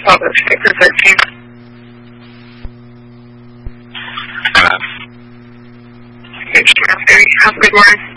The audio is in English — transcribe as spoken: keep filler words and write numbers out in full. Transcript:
all those stickers I've seen. Uh, Thank you. Have a good morning.